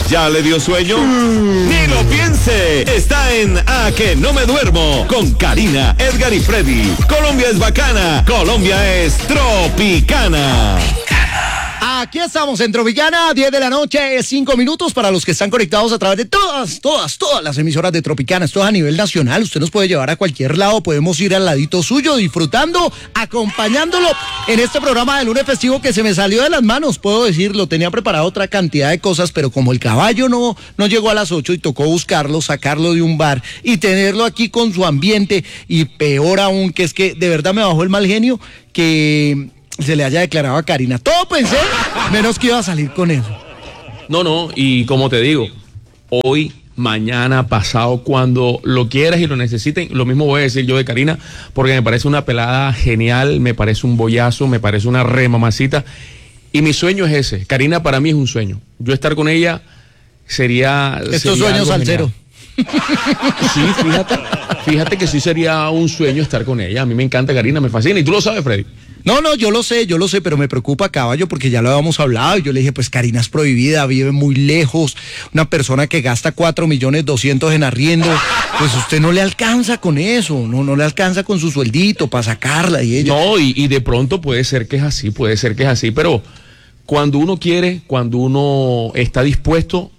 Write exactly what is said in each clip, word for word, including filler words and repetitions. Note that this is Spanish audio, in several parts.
¿Ya le dio sueño? Mm. Ni lo piense. Está en A Que No Me Duermo con Karina, Edgar y Freddy. Colombia es bacana. Colombia es tropicana. Aquí estamos en Tropicana, diez de la noche, cinco minutos para los que están conectados a través de todas, todas, todas las emisoras de Tropicana. Esto es a nivel nacional, usted nos puede llevar a cualquier lado, podemos ir al ladito suyo, disfrutando, acompañándolo en este programa de lunes festivo que se me salió de las manos, puedo decirlo. Tenía preparado otra cantidad de cosas, pero como el caballo no, no llegó a las ocho y tocó buscarlo, sacarlo de un bar y tenerlo aquí con su ambiente, y peor aún, que es que de verdad me bajó el mal genio que se le haya declarado a Karina. Todo pensé, menos que iba a salir con él. No, no, y como te digo, hoy, mañana, pasado, cuando lo quieras y lo necesiten, lo mismo voy a decir yo de Karina, porque me parece una pelada genial, me parece un bollazo, me parece una re mamacita, y mi sueño es ese. Karina para mí es un sueño. Yo estar con ella sería... Estos sueños al cero. Sí, fíjate, fíjate que sí sería un sueño estar con ella. A mí me encanta Karina, me fascina, y tú lo sabes, Freddy. No, no, yo lo sé, yo lo sé, pero me preocupa, caballo, porque ya lo habíamos hablado. Y yo le dije, pues Karina es prohibida, vive muy lejos, una persona que gasta cuatro millones doscientos en arriendo, pues usted no le alcanza con eso, no, no le alcanza con su sueldito para sacarla y ella. No, y, y de pronto puede ser que es así, puede ser que es así, pero cuando uno quiere, cuando uno está dispuesto,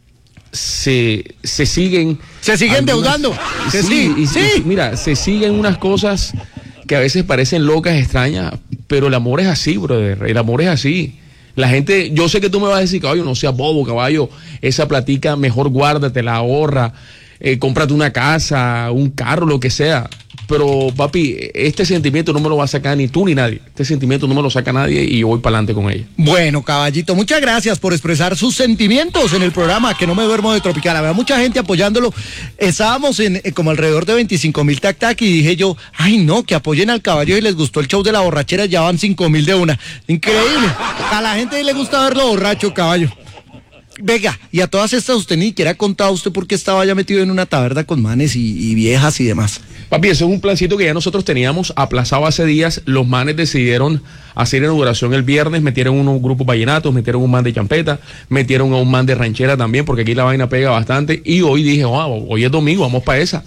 se, se siguen... Se siguen endeudando. Sí, sí, y, sí. Y, mira, se siguen unas cosas que a veces parecen locas, extrañas, pero el amor es así, brother, el amor es así. La gente, yo sé que tú me vas a decir, caballo, no seas bobo, caballo, esa platica mejor guárdatela, ahorra, eh, cómprate una casa, un carro, lo que sea. Pero, papi, este sentimiento no me lo va a sacar ni tú ni nadie. Este sentimiento no me lo saca nadie y yo voy para adelante con ella. Bueno, caballito, muchas gracias por expresar sus sentimientos en el programa Que No Me Duermo de Tropicana. Había mucha gente apoyándolo. Estábamos en eh, como alrededor de veinticinco mil tac tac y dije yo, ay no, que apoyen al caballo y les gustó el show de la borrachera, ya van cinco mil de una. Increíble. A la gente le gusta verlo borracho, caballo. Venga, y a todas estas usted ni siquiera ha contado usted por qué estaba ya metido en una taberna con manes y, y viejas y demás. Papi, eso es un plancito que ya nosotros teníamos aplazado hace días. Los manes decidieron hacer inauguración el viernes, metieron unos grupos vallenatos, metieron un man de champeta, metieron a un man de ranchera también, porque aquí la vaina pega bastante. Y hoy dije, wow, hoy es domingo, vamos para esa.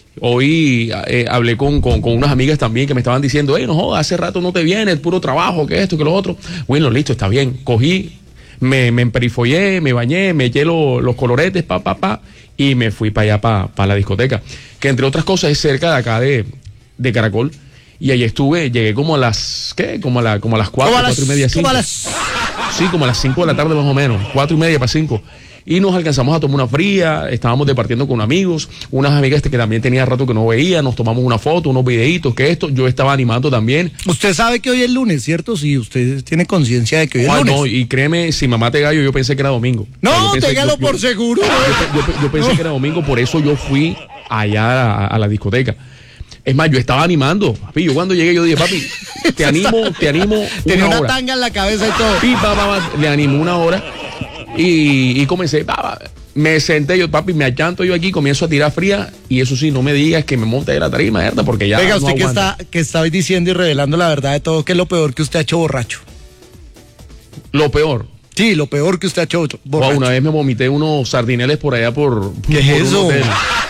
Hoy eh, hablé con, con, con unas amigas también que me estaban diciendo, hey, no jodas, hace rato no te vienes, puro trabajo, que esto, que lo otro. Bueno, listo, está bien. Cogí, me, me emperifollé, me bañé, me eché lo, los coloretes, pa, pa, pa, y me fui para allá, para pa la discoteca, que entre otras cosas es cerca de acá de, de Caracol. Y ahí estuve, llegué como a las, ¿qué? Como a, la, como a las cuatro, cuatro y media, cinco. Como a las... Sí, como a las cinco de la tarde más o menos, cuatro y media para cinco. Y nos alcanzamos a tomar una fría, estábamos departiendo con amigos, unas amigas que también tenía rato que no veía, nos tomamos una foto, unos videitos, que esto, yo estaba animando también. Usted sabe que hoy es lunes, ¿cierto? Si usted tiene conciencia de que hoy es ah, lunes. No, y créeme, si mamá te gallo, yo pensé que era domingo. No, o sea, téngalo por yo, seguro. Yo, yo, yo pensé no. que era domingo, por eso yo fui allá a, a la discoteca. Es más, yo estaba animando, papi, yo cuando llegué yo dije, papi, te animo, te animo una Tenía una hora. tanga en la cabeza y todo. Y pa, pa, pa, le animé una hora y, y comencé, pa, pa, me senté yo, papi, me achanto yo aquí, comienzo a tirar fría y eso sí, no me digas que me monte de la tarima, ¿verdad? Porque ya Venga, no usted que aguanta. está, que está hoy diciendo y revelando la verdad de todo, ¿qué es lo peor que usted ha hecho borracho? Lo peor. Sí, lo peor que usted ha hecho borracho. Wow, una vez me vomité unos sardineles por allá por... ¿Qué por es eso?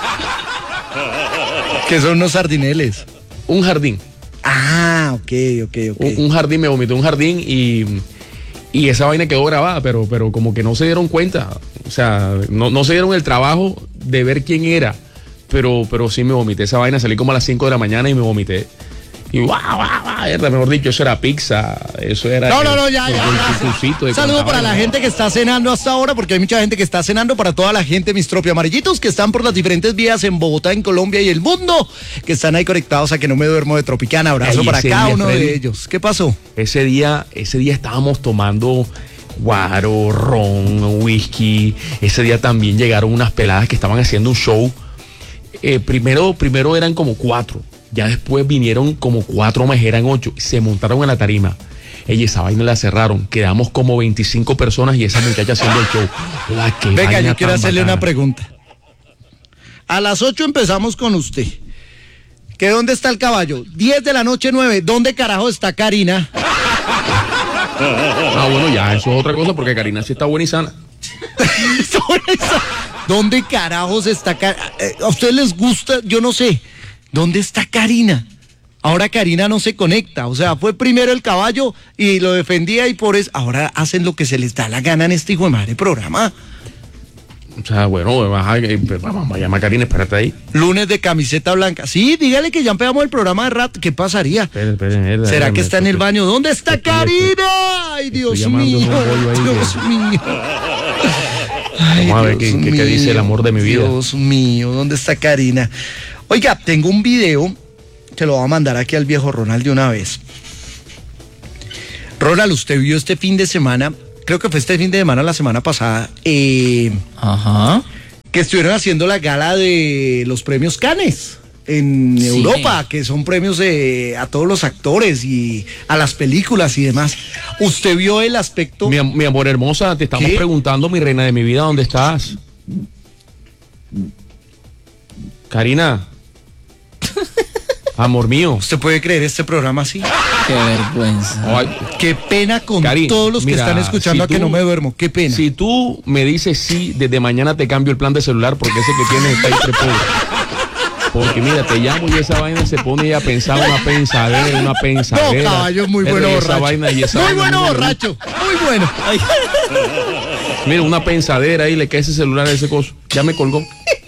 ¿Qué son unos sardineles? Un jardín. Ah, ok, ok, ok. Un, un jardín, me vomité un jardín y... Y esa vaina quedó grabada, pero, pero como que no se dieron cuenta. O sea, no, no se dieron el trabajo de ver quién era. Pero, pero sí me vomité esa vaina. Salí como a las cinco de la mañana y me vomité. Y guau, guau, guau, mejor dicho, eso era pizza. Eso era... No, no, no, ya, ya. ya. Saludo para la gente que está cenando hasta ahora, porque hay mucha gente que está cenando. Para toda la gente, mis tropi amarillitos, que están por las diferentes vías en Bogotá, en Colombia y el mundo, que están ahí conectados a Que No Me Duermo de Tropicana. Abrazo Ay, para cada día, uno Freddy, de ellos. ¿Qué pasó? Ese día, ese día estábamos tomando guaro, ron, whisky. Ese día también llegaron unas peladas que estaban haciendo un show. Eh, primero, primero eran como cuatro. Ya después vinieron como cuatro más, eran ocho. Se montaron en la tarima. Ella, esa vaina la cerraron. Quedamos como veinticinco personas y esa muchacha haciendo el show. La que Venga, yo quiero hacerle bacana. Una pregunta. A las ocho empezamos con usted. ¿Que dónde está el caballo? diez de la noche, nueve. ¿Dónde carajo está Karina? Ah, bueno, ya, eso es otra cosa porque Karina sí está buena y sana. ¿Dónde carajos está Karina? ¿A ustedes les gusta? Yo no sé. ¿Dónde está Karina? Ahora Karina no se conecta, o sea, fue primero el caballo y lo defendía y por eso, ahora hacen lo que se les da la gana en este hijo de madre programa. O sea, bueno, vamos a llamar a Karina, espérate ahí. Lunes de camiseta blanca. Sí, dígale que ya empezamos el programa de rato, ¿qué pasaría? Espere, espere, espere, ¿Será que está en el baño? ¿Dónde está Estoy- Karina? Ay, Dios llamando mío, a un bollo ahí Dios que- mío. Ay, Vamos a ver Dios qué- qué- qué dice el amor de mi vida. Dios mío, ¿dónde está Karina? Oiga, tengo un video que lo voy a mandar aquí al viejo Ronald de una vez. Ronald, usted vio este fin de semana, creo que fue este fin de semana, la semana pasada, eh, Ajá. que estuvieron haciendo la gala de los premios Cannes en Sí. Europa, que son premios eh, a todos los actores y a las películas y demás. ¿Usted vio el aspecto? Mi, am- mi amor hermosa, te estamos ¿Qué? preguntando, mi reina de mi vida, ¿dónde estás? Karina. Amor mío. ¿Usted puede creer este programa así? Qué vergüenza. Ay, Qué pena con Cari, todos los que mira, están escuchando si a que tú- no me duermo. Qué pena. si tú me dices sí, desde mañana te cambio el plan de celular porque ese que tienes está ahí prepobre. Porque mira, te llamo y esa vaina se pone ya a pensar una pensadera, una No, pensadera. caballo, es muy Es bueno de esa borracho. vaina y esa Muy vaina bueno no me borracho. Muy bueno. Mira, una pensadera ahí, le cae ese celular a ese coso. Ya me colgó.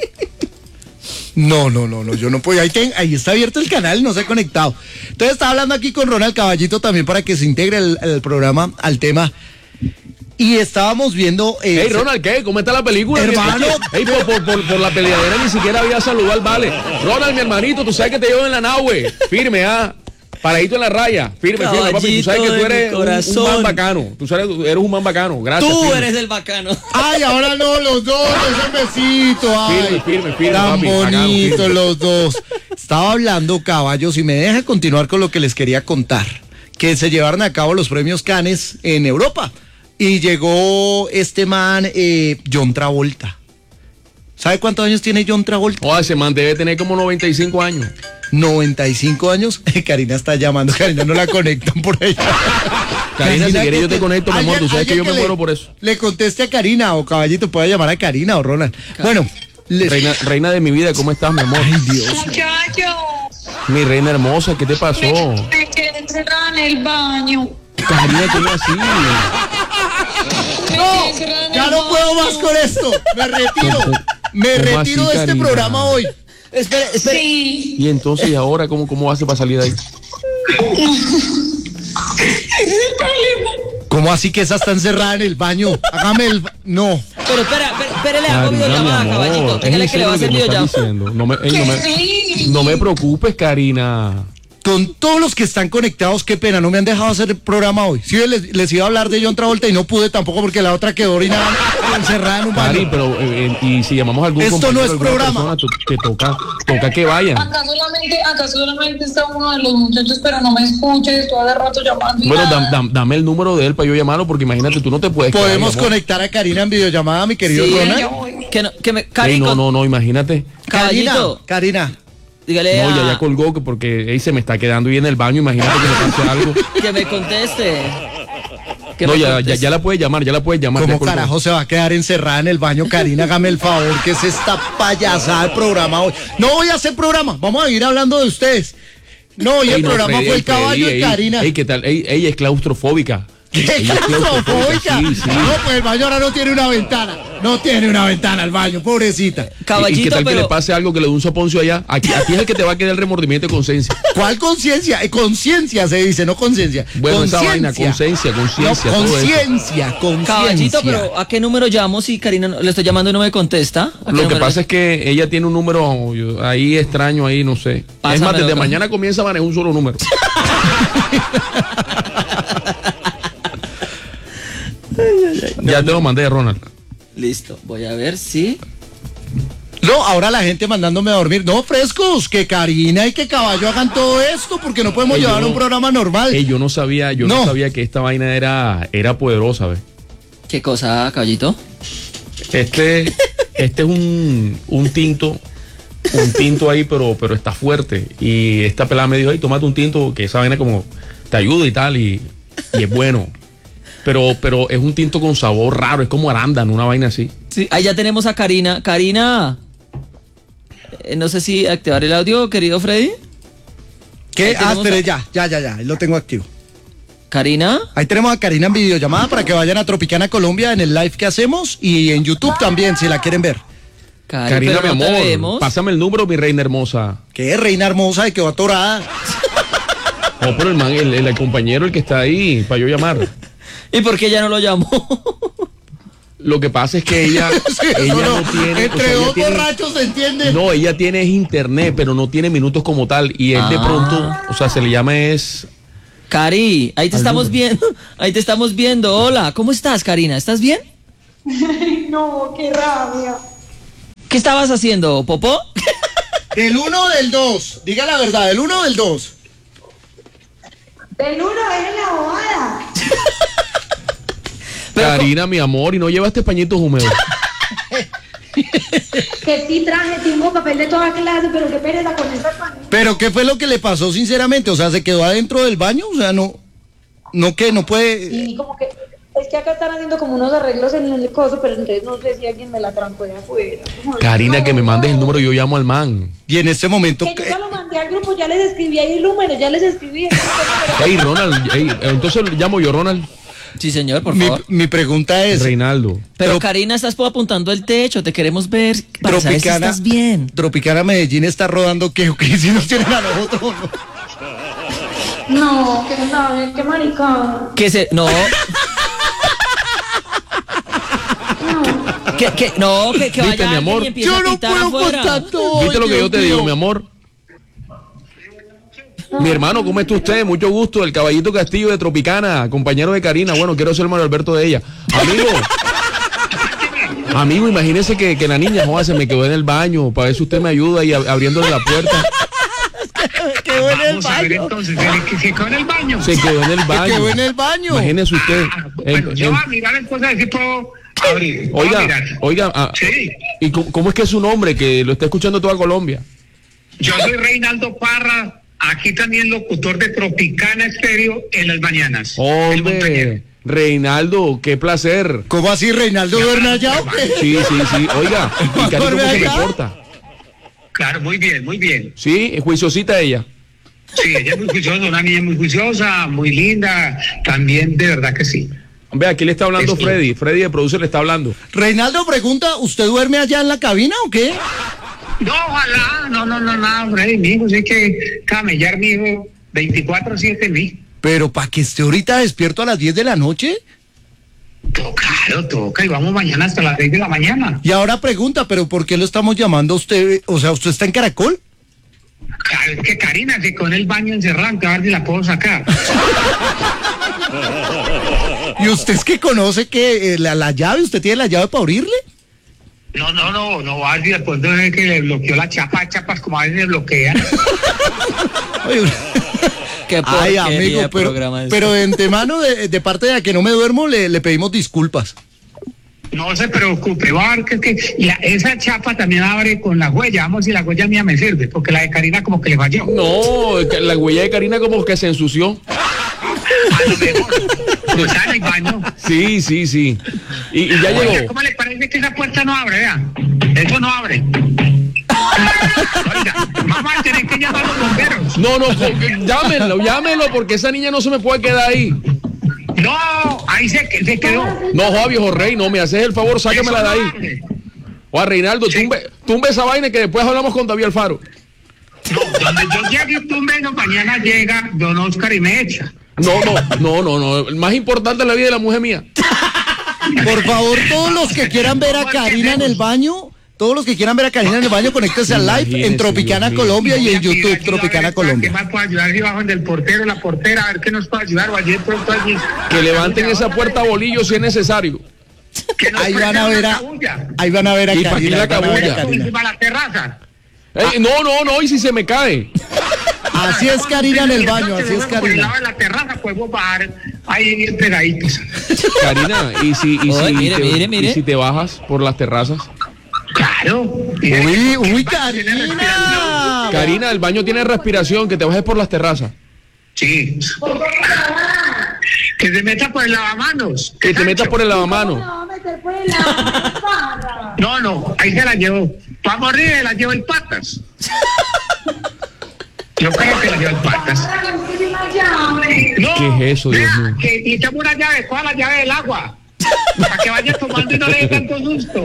No, no, no, no, yo no puedo. Ahí, ten- ahí está abierto el canal, no se ha conectado. Entonces estaba hablando aquí con Ronald Caballito también para que se integre el, el programa al tema. Y estábamos viendo. eh, Hey, Ronald, ¿qué? ¿Cómo está la película? Hermano. Hey, por, por, por, por la peleadera ni siquiera había saludado al vale. Ronald, mi hermanito, tú sabes que te llevo en la nave. Firme, ¿ah? Paradito en la raya. Firme, firme, papi. Tú sabes que tú Caballito de eres mi un, un man corazón. bacano. Tú sabes, tú eres un man bacano. Gracias. Tú firme. eres el bacano. Ay, ahora no, los dos, ese besito. Ay, Firme, firme, firme, tan papi, bacano, bonitos firme. los dos. Estaba hablando, caballos, y me deja continuar con lo que les quería contar. Que se llevaron a cabo los premios Cannes en Europa. Y llegó este man, eh, John Travolta. ¿Sabe cuántos años tiene John Travolta? Oh, ese man debe tener como noventa y cinco años. noventa y cinco años. Karina está llamando, Karina no la conectan por ella. Karina, si quieres yo te que- conecto, mi amor. alguien- Tú sabes que yo alguien me le- muero por eso. Le conteste a Karina o Caballito, puede llamar a Karina o Ronald. Bueno, les- Reina, reina de mi vida, ¿cómo estás, mi amor? Ay, Dios. Muchacho, Mi reina hermosa, ¿qué te pasó? me quedé encerrada en el baño. Karina, ¿cómo así? Me No, quedé encerrada en ya el no puedo baño. más con esto. Me retiro. ¿Cómo- Me cómo retiro así, de este Karina? programa hoy. Espere, espere. Sí, Y entonces, ¿y ahora cómo, cómo hace para salir de ahí? ese es el problema. ¿Cómo así que esa está encerrada en el baño? Hágame el... No. Pero espera, espera, espere, le hago Karina, mi videollamada, amor, caballito. ¿es Dígale en que le va a hacer serio lo que me estás videollamada. diciendo? No me, ey, no me- Sí. no me preocupes, Karina. Con todos los que están conectados, qué pena, no me han dejado hacer el programa hoy. Sí, les, les iba a hablar de John Travolta y no pude tampoco porque la otra quedó orinada encerrada en un Cari, baño. pero eh, eh, y si llamamos a algún Esto compañero, no es alguna programa. persona, to- te toca, toca que vayan. Acá solamente, acá solamente está uno de los muchachos, pero no me escucha. Estoy hace rato llamando. y Bueno, nada. dam- dam- dame el número de él para yo llamarlo, porque imagínate, tú no te puedes quedar, Podemos mi amor. conectar a Karina en videollamada, mi querido Sí, Ronald. Ya voy. Que no, que me. Ey, Cari, no, con- no, no, imagínate. Karina, Caballito, Karina. dígale No, ya, a- ya colgó, que porque ey, se me está quedando ahí en el baño, imagínate que me pase algo. que me conteste. Que No, me ya, ya, conteste. ya la puedes llamar, ya la puedes llamar. ya ¿Cómo colgó. carajo se va a quedar encerrada en el baño? Karina, hágame el favor, que es esta payasada de programa hoy. No voy a hacer programa, vamos a ir hablando de ustedes. No, hoy Ey, el no, programa Freddy, fue el ey, Freddy, caballo de ey, Karina. Ey, ¿qué tal? Ey, ella es claustrofóbica. ¿Qué Ella es claustrofóbica? Sí, sí. No, pues el baño ahora no tiene una ventana. No tiene una ventana el baño, pobrecita. ¿Y- ¿Y qué Caballito, tal que pero. le pase algo que le dé un soponcio allá? Aquí, aquí es el que te va a quedar el remordimiento de conciencia. ¿Cuál conciencia? Eh, conciencia se dice, no conciencia. Bueno, esa vaina, Conciencia. conciencia, conciencia, No, todo eso. conciencia, conciencia. Caballito, pero ¿a qué número llamo si Karina no- le estoy llamando y no me contesta? ¿A qué Lo que número? pasa es que ella tiene un número yo, ahí extraño, ahí no sé. Es más, Pásamelo, desde Carlos. mañana comienza a manejar un solo número. Ya te lo mandé, Ronald. Listo, voy a ver si. No, ahora la gente mandándome a dormir. No, frescos, que Karina y que Caballo hagan todo esto porque no podemos Ey, yo llevar no- un programa normal. Ey, yo no sabía, yo no. No. sabía que esta vaina era, era poderosa, ¿ves? ¿Qué cosa, caballito? Este, este es un, un tinto, un tinto ahí, pero, pero está fuerte. Y esta pelada me dijo, hey, tómate un tinto, que esa vaina como te ayuda y tal, y, y es bueno. pero, pero es un tinto con sabor raro, es como arándano, una vaina así. Sí, ahí ya tenemos a Karina. Karina, eh, no sé si activar el audio, querido Freddy. ¿Qué? Ahí Ah, tenemos espere, a- ya, ya, ya, ya, ahí lo tengo activo. Karina. Ahí tenemos a Karina en videollamada para que vayan a Tropicana Colombia en el live que hacemos y en YouTube también, si la quieren ver. Cari, Karina, mi pero no te amor, vemos. pásame el número, mi reina hermosa. ¿Qué? Reina hermosa y que va atorada. No, pero el man, el, el- el compañero, el que está ahí, para yo llamar. ¿Y por qué ella no lo llamó? Lo que pasa es que ella, Sí, eso ella no. no, tiene... o Entre sea, ella dos tiene- borrachos se entiende. No, ella tiene es internet, pero no tiene minutos como tal. Y él de Ah. pronto, o sea, se le llama es... Cari, ahí te Al estamos número. viendo. Ahí te estamos viendo. Hola, ¿cómo estás, Karina? ¿Estás bien? No, qué rabia. ¿Qué estabas haciendo, Popó? Del uno o del dos. Diga la verdad, del uno o del dos. Del uno es la bobada. Pero Karina, mi amor, y no llevaste pañitos húmedos. Que sí traje, tengo papel de toda clase, pero qué pereza con esta panita. Pero ¿qué fue lo que le pasó sinceramente? O sea, ¿se quedó adentro del baño? O sea, no, no que no puede. Y como que, es que acá están haciendo como unos arreglos en el coso, pero entonces no sé si alguien me la trancó de afuera. Karina, que me mandes el número, yo llamo al man. Y en este momento, Que yo ¿qué? ya lo mandé al grupo, ya les escribí ahí el número, ya les escribí. Hey, Ronald, hey, entonces llamo yo, Ronald. Sí, señor, por mi, favor. mi pregunta es, Reinaldo. Pero Trop- Karina, estás apuntando el techo, te queremos ver para saber si Tropicana, estás bien. Tropicana Medellín está rodando qué, o qué, si nos tienen a nosotros o no. No, que no, qué maricón. Que se, no. que, que, no, que, que ¿Viste, vaya mi alguien amor? y empiece Yo a no pitar puedo afuera. contar todo. ¿Viste lo que Dios yo te mío. digo, mi amor? Mi hermano, ¿cómo está usted? Mucho gusto, el caballito Castillo de Tropicana, compañero de Karina. Bueno, quiero ser Mario Alberto de ella. Amigo, amigo, imagínese que, que la niña, joder, se me quedó en el baño, para ver si usted me ayuda y ab- abriéndole la puerta. Quedó en el Vamos a ver baño. entonces, ¿el que se quedó en el baño? Se quedó en el baño. quedó en el baño. Imagínese usted. Ah, en- bueno, yo en- voy a mirar entonces a ver si puedo abrir. Voy a oiga, mirar. oiga, ah, Sí, ¿y cómo, cómo es que es su nombre? Que lo está escuchando toda Colombia. yo soy Reinaldo Parra, aquí también locutor de Tropicana Estéreo en las mañanas. El montañero. Hombre, Reinaldo, qué placer. ¿Cómo así, Reinaldo Bernallao? Sí, sí, sí. Oiga, ¿y Cari cómo se ¿Verdad? comporta? Claro, muy bien, muy bien. Sí, es juiciosita ella. Sí, ella es muy juiciosa, una niña muy juiciosa, muy linda, también de verdad que sí. Hombre, aquí le está hablando Esto. Freddy. Freddy de producer le está hablando. Reinaldo pregunta, ¿usted duerme allá en la cabina o qué? No, ojalá, no, no, no, nada, Freddy, mi hijo, sí que camellar, mi hijo, veinticuatro siete, mi. Pero para que esté ahorita despierto a las diez de la noche. To- Claro, toca, y vamos mañana hasta las seis de la mañana. Y ahora pregunta, ¿pero por qué lo estamos llamando a usted? O sea, ¿usted está en Caracol? Claro, es que Karina se quedó en el baño encerrada, a ver si la puedo sacar. ¿Y usted es que conoce que eh, la, la llave? ¿Usted tiene la llave para abrirle? No, no, no, no va a decir después de ver que le bloqueó la chapa, chapas como a veces le bloquean. Oye, Qué ay, porquería amigo, de pero, programa es. pero de antemano, de, de parte de a que no me duermo, le, le pedimos disculpas. No se preocupe, va a ver que, es que la- esa chapa también abre con la huella. Vamos si la huella mía me sirve, porque la de Karina como que le falló. No, que la huella de Karina como que se ensució. A lo mejor, como está en el baño. Sí, sí, sí. Y, y ya Oiga, llegó. ¿cómo le parece que esa puerta no abre, vea? Eso no abre. Oiga, vamos a tener que llamar a los bomberos. No, no, co- que- llámenlo, llámenlo, porque esa niña no se me puede quedar ahí. No, ahí se, se quedó. No, joder, viejo rey, no, me haces el favor, sácamela de Eso ahí. no abre. Oa, Reinaldo, Sí. tumbe, tumbe esa vaina que después hablamos con David Alfaro. No, donde yo llegue y tumbe, no, mañana llega don Oscar y me echa. No, no, no, no, no. El más importante es la vida de la mujer mía. Por favor, todos los que quieran ver a Karina en el baño, todos los que quieran ver a Karina en el baño, conéctense al live Imagínese, en Tropicana Dios mío. Colombia y en Voy a pedir YouTube ayuda, a Tropicana ver, ¿qué Colombia. más puedo ayudar? Si bajo del portero, la portera, a ver qué nos puede ayudar. O ayer pronto allí. Que levanten esa puerta a bolillo si es necesario. Que nos Ahí van a presten ver una a, cabulla. ahí van a ver a ¿Y pa' qué Karina. la ahí van a ver a cabulla? Karina. Encima de la terraza. Ey, no, no, no, y si se me cae. Así es Karina en el baño, así es Por el lado Karina. de la terraza podemos bajar ahí bien pegaditos. Karina, y si, y si, Oye, mire, te, mire, mire. y si te bajas por las terrazas. Claro. Uy, uy, Karina. Karina, el baño tiene respiración, que te bajes por las terrazas. Sí. Que se meta por el lavamanos. Que te metas por el lavamanos. ¿Cómo me va a meter por el lavamanos? No, no, ahí se la llevó. Para morir la llevo en patas. Yo creo que la llevo en patas. No, ¿Qué es eso, Dios vea, mío? que necesitamos una llave, ¿cuál es la llave del agua? Para que vaya tomando y no le dé tanto susto.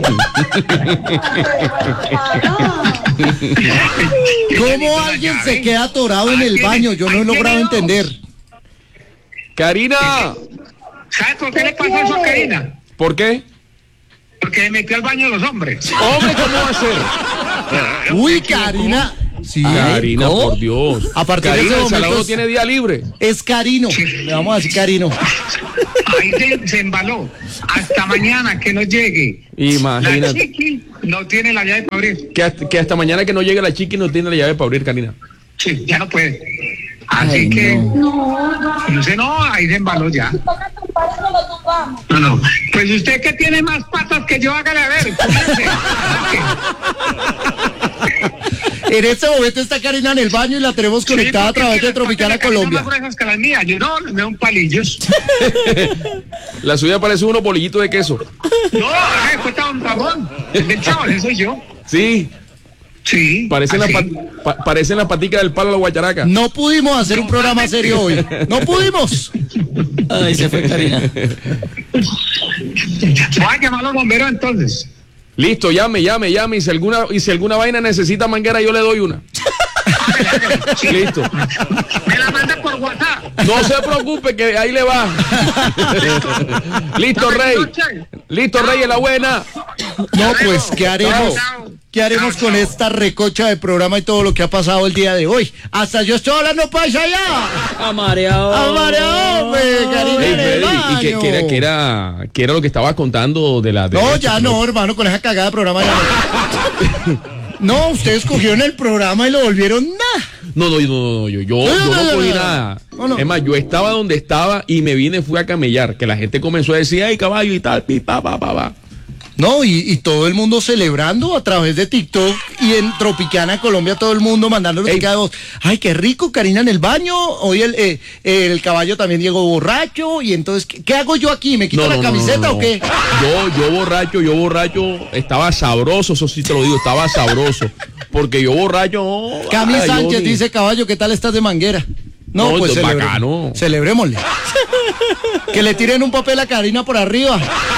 ¿Cómo alguien se queda atorado en el baño? Yo no he logrado entender. Karina, ¿Sabes por qué le pasó eso a Karina? ¿por qué? Porque me metió al baño de los hombres. Hombre, ¿cómo va a ser? Uy, Karina. Sí. Karina, ¿cómo? por Dios. A partir de Karina, ese el Salado momento tiene día libre. es Carino. Le vamos a decir Carino. Ahí se, se embaló. Hasta mañana que no llegue. La Imagínate. chiqui no tiene la llave para abrir. Que hasta, que hasta mañana que no llegue la chiqui no tiene la llave para abrir, Karina. Sí, ya no puede. Así Ay, que, No, no sé, no, ahí se embaló ya. toca tumbar eso, lo tumbamos. No, no. Pues usted que tiene más patas que yo, hágale a ver. Póngase. En este momento está Karina en el baño y la tenemos conectada Sí, a través porque de Tropicana las patas de Colombia. Karina son más gruesas que las mías. Yo no, me dan palillos. La suya parece unos bolillitos de queso. No, eh, fue tan Ramón. El del chaval, ese soy yo. Sí, Sí. parecen las así. pa- pa- parecen las paticas del palo de la guacharaca. No pudimos hacer un programa serio hoy. No pudimos. Ay, se fue Karina. Voy a llamar a los bomberos entonces. Listo, llame, llame, llame. Y si alguna, y si alguna vaina necesita manguera, yo le doy una. Listo. Me la manda por WhatsApp. No se preocupe que ahí le va. Listo, Rey. Listo, Rey, en la buena. No, pues, ¿qué haremos? Chao. ¿Qué haremos Chao, con chao. esta recocha de programa y todo lo que ha pasado el día de hoy? Hasta yo estoy hablando paisa ya. Amareado. Amareado, hombre, Karina Ey, en el Freddy, ¿y qué, baño. qué era, qué, era, qué era lo que estaba contando de la... de No, esto? ya no, hermano, con esa cagada de programa ya no. No, ustedes cogieron el programa y lo volvieron nada. No, no, no, no, yo, yo, No, yo no, no no, cogí no, no. nada. No, no. Es más, yo estaba donde estaba y me vine, fui a camellar, que la gente comenzó a decir, ay, caballo y tal, pi, pa, pa, pa, pa. No, y, y todo el mundo celebrando a través de TikTok y en Tropicana Colombia todo el mundo mandándole Ey. cada voz. Ay, qué rico, Karina en el baño. Hoy el, eh, el caballo también llegó borracho. Y entonces, ¿qué, qué hago yo aquí? ¿Me quito No, la no, no, camiseta no, no. o qué? Yo, yo borracho, yo borracho, estaba sabroso, eso sí te lo digo, estaba sabroso. Porque yo borracho, no. Cami ah, yo Sánchez ni- dice, caballo, ¿qué tal estás de manguera? No, No, pues esto es celebre- bacano. celebrémosle. Que le tiren un papel a Karina por arriba.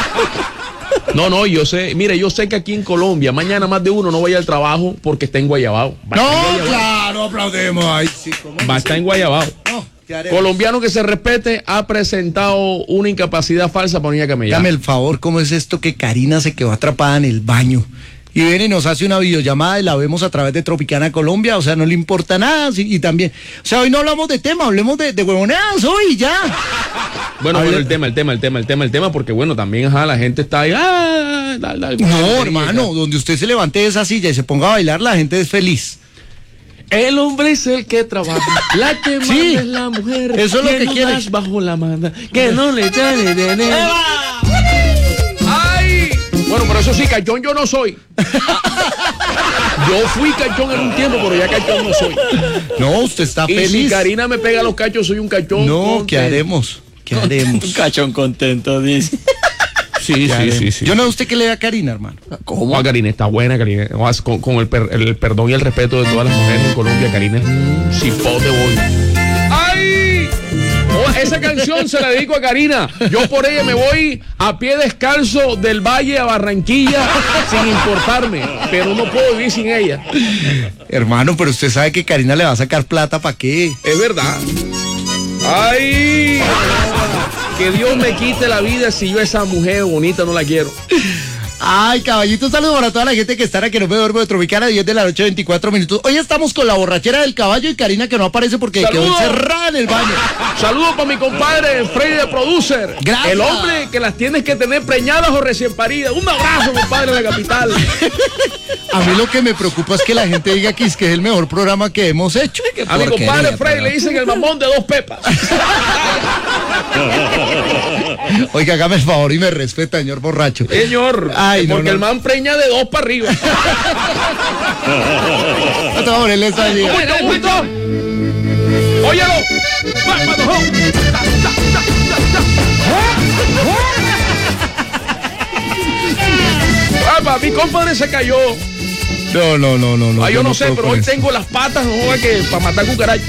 No, no, yo sé, mire, yo sé que aquí en Colombia, mañana más de uno no vaya al trabajo porque está en Guayabao. Va a No, estar en Guayabao. claro, aplaudemos. Ay, sí, ¿cómo? Va a estar en Guayabao. No, ¿qué haremos? Colombiano que se respete ha presentado una incapacidad falsa para venir a camellar. Dame el favor, ¿cómo es esto que Karina se quedó atrapada en el baño? Y viene y nos hace una videollamada y la vemos a través de Tropicana Colombia, o sea, no le importa nada. sí, Y también, o sea, hoy no hablamos de tema, hablemos de, de huevoneadas hoy ya. Bueno, A bueno, ver. el tema, el tema, el tema, el tema, el tema, porque bueno, también ajá, la gente está ahí. Ah, dal, dal, No, dal, hermano, donde usted se levante de esa silla y se ponga a bailar, la gente es feliz. El hombre es el que trabaja, la que manda Sí, es la mujer. eso es lo que no quiere. das bajo la manda, que no le sale de de- ¡Ay! Bueno, pero eso sí, cachón yo no soy. Yo fui cachón en un tiempo, pero ya cachón no soy. No, usted está Y feliz. si Karina me pega los cachos, soy un cachón. No, ¿qué contento. haremos? ¿Qué haremos? Un cachón contento, dice. Sí, ¿Qué sí, sí, haremos? sí. Yo no sé usted qué le da a Karina, hermano. ¿Cómo? Karina está buena, Karina. Con, con el, per- el perdón y el respeto de todas las mujeres en Colombia, Karina es un cipote boy. ¡Ay! Oh, esa canción se la dedico a Karina. Yo por ella me voy a pie descalzo del Valle a Barranquilla sin importarme, pero no puedo vivir sin ella. Hermano, pero usted sabe que Karina le va a sacar plata, ¿para qué? Es verdad. ¡Ay! Que Dios me quite la vida si yo esa mujer bonita no la quiero. Ay, caballito, un saludo para toda la gente que está aquí, que no me duermo de Tropicana, diez de la noche, veinticuatro minutos. Hoy estamos con la borrachera del caballo y Karina que no aparece porque quedó ¡Saludos! encerrada en el baño. Saludos para mi compadre Freddy de Producer. Gracias. El hombre que las tienes que tener preñadas o recién paridas. Un abrazo, compadre de la capital. A mí lo que me preocupa es que la gente diga que es que es el mejor programa que hemos hecho. A mi Porquería, compadre Freddy pero- le dicen el mamón de dos pepas. Oiga, hágame el favor y me respeta, señor borracho. Señor, Ay, no, porque no. el man preña de dos para arriba. No te voy a ponerle esa allí. ¡Justo, justo! ¡Óyelo! ¡Va, va, va! ¡Ta, ta, ta, ta! ¡Apa! Mi compadre se cayó. No, no, no, no. no Ah, yo no, no sé, puedo pero con hoy esto. tengo las patas, no joda, que para matar cucarachas.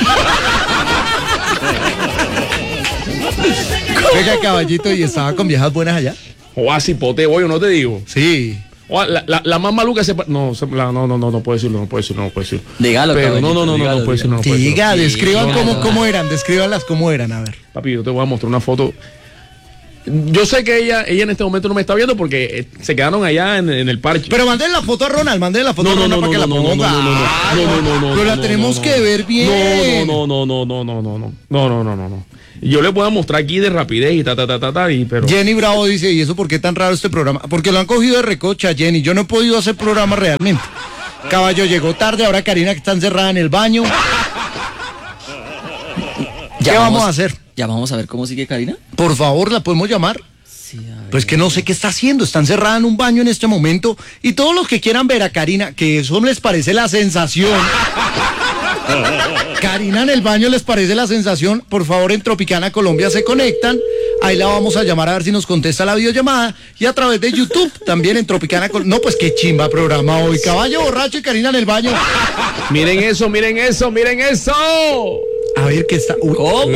Venga, caballito, y estaba con viejas buenas allá. Joder, cipote, voy, no te digo. Sí. Joder, la, la, la más maluca se... pa- No, se- la- no, no, no, no puedo decirlo, no puedo decirlo, no puedo decirlo. Dígalo, Pero no, caballito, no, no, no, dígalo, no puedo decirlo, no puedo decirlo. Diga, describan Sí, cómo, claro. cómo eran, descríbanlas cómo eran, a ver. Papi, yo te voy a mostrar una foto. Yo sé que ella, ella en este momento no me está viendo porque eh, se quedaron allá en, en el parche. Pero manden la foto a Ronald, manden la foto no, a no, Ronald no, para que no, la no, no, ponga. no, no, no, Ah, no, no, no, no, Pero la no, tenemos no, que no. ver bien. No, no, no, no, no, no, no, no, no, no, no, no, no. Yo le puedo mostrar aquí de rapidez y ta, ta, ta, ta, ta, y pero... Jenny Bravo dice, ¿y eso por qué tan raro este programa? Porque lo han cogido de recocha, Jenny. Yo no he podido hacer programa realmente. Caballo llegó tarde, ahora Karina que está encerrada en el baño. ¿Qué Ya vamos a hacer? Ya vamos a ver cómo sigue Karina. Por favor, ¿la podemos llamar? Sí, a ver. Pues que no sé qué está haciendo, está encerrada en un baño en este momento. Y todos los que quieran ver a Karina, que eso les parece la sensación. Karina en el baño les parece la sensación. Por favor, en Tropicana Colombia se conectan. Ahí la vamos a llamar a ver si nos contesta la videollamada. Y a través de YouTube también en Tropicana Colombia. No, pues qué chimba programa hoy. Caballo borracho y Karina en el baño. Miren eso, miren eso, miren eso. A ver qué está. Uy. ¿Cómo?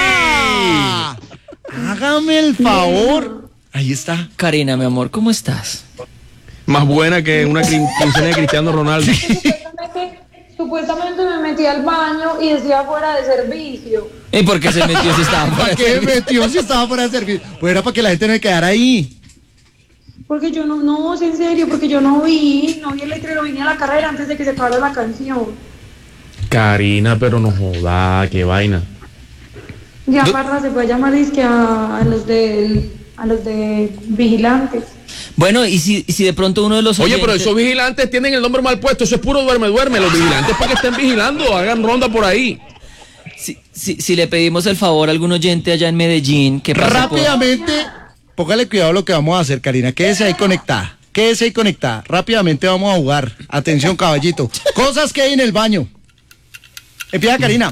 ¡Ah! Hágame el favor. Ahí está. Karina, mi amor, ¿cómo estás? Más buena que una crin- quincena de Cristiano Ronaldo. Supuestamente, supuestamente me metí al baño y decía fuera de servicio. ¿Y por qué se metió si estaba ¿Para qué metió si estaba fuera de servicio? Pues era para que la gente no me quedara ahí. Porque yo no, no, es en serio, porque yo no vi, no vi el letrero, vine a la carrera antes de que se acabara la canción. Karina, pero no joda, qué vaina. Ya Parra se puede llamar dizque a, a los de a los de vigilantes. Bueno, ¿y si, y si de pronto uno de los Oye, pero oyentes- esos vigilantes tienen el nombre mal puesto, eso es puro duerme, duerme. Los vigilantes porque estén vigilando, hagan ronda por ahí. Si, si, si le pedimos el favor a algún oyente allá en Medellín que pase por- Rápidamente, póngale cuidado a lo que vamos a hacer, Karina. Quédese ahí conectada. Quédese ahí conectada. Rápidamente vamos a jugar. Atención, caballito. Cosas que hay en el baño. Empieza, Karina.